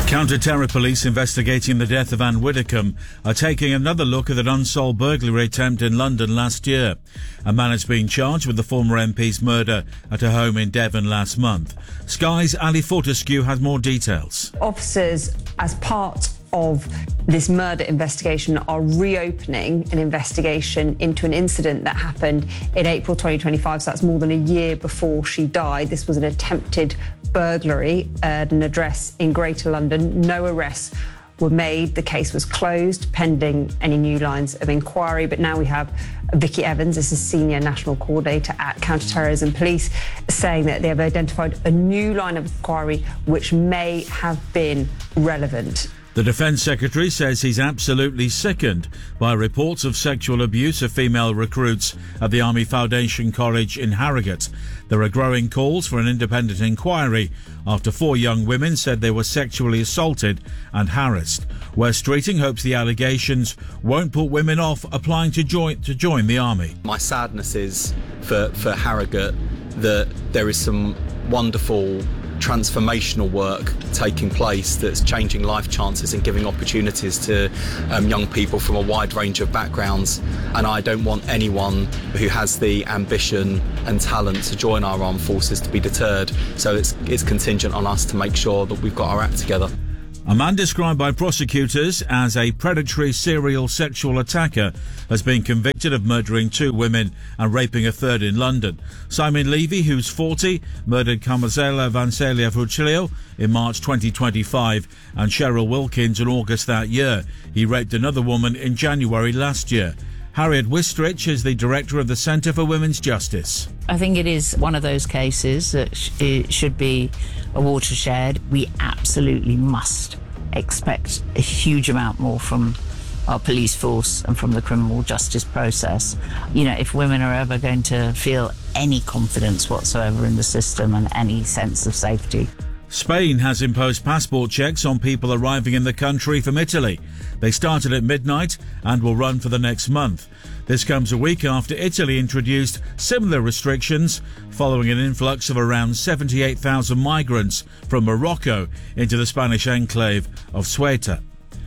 Counter-terror police investigating the death of Anne Widdecombe are taking another look at an unsolved burglary attempt in London last year. A man has been charged with the former MP's murder at a home in Devon last month. Sky's Ali Fortescue has more details. Officers, as part of this murder investigation, are reopening an investigation into an incident that happened in April 2025, so that's more than a year before she died. This was an attempted burglary at an address in Greater London. No arrests were made. The case was closed pending any new lines of inquiry. But now we have Vicky Evans, this is Senior National Coordinator at Counter-Terrorism Police, saying that they have identified a new line of inquiry which may have been relevant. The Defence Secretary says he's absolutely sickened by reports of sexual abuse of female recruits at the Army Foundation College in Harrogate. There are growing calls for an independent inquiry after 4 young women said they were sexually assaulted and harassed. West Streeting hopes the allegations won't put women off applying to join the Army. My sadness is for Harrogate that there is some wonderful transformational work taking place that's changing life chances and giving opportunities to young people from a wide range of backgrounds, and I don't want anyone who has the ambition and talent to join our armed forces to be deterred, so it's contingent on us to make sure that we've got our act together. A man described by prosecutors as a predatory serial sexual attacker has been convicted of murdering 2 women and raping a third in London. Simon Levy, who's 40, murdered Carmela Vancelia Fucilio in March 2025 and Cheryl Wilkins in August that year. He raped another woman in January last year. Harriet Wistrich is the director of the Centre for Women's Justice. I think it is one of those cases that it should be a watershed. We absolutely must expect a huge amount more from our police force and from the criminal justice process. You know, if women are ever going to feel any confidence whatsoever in the system and any sense of safety. Spain has imposed passport checks on people arriving in the country from Italy. They started at midnight and will run for the next month. This comes a week after Italy introduced similar restrictions following an influx of around 78,000 migrants from Morocco into the Spanish enclave of Ceuta.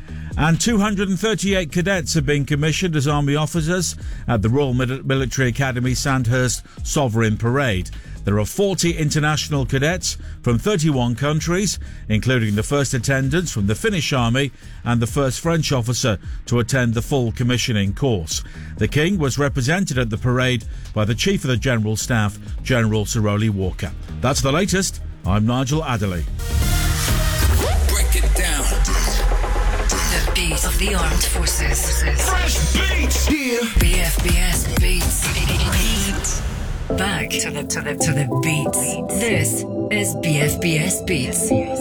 And 238 cadets have been commissioned as army officers at the Royal Military Academy Sandhurst Sovereign Parade. There are 40 international cadets from 31 countries, including the first attendants from the Finnish Army and the first French officer to attend the full commissioning course. The King was represented at the parade by the Chief of the General Staff, General Sir Rowley Walker. That's the latest. I'm Nigel Adderley. Break it down. The beat of the armed forces. Fresh beats here. BFBS beats. Back to the beats. This is BFBS Beats.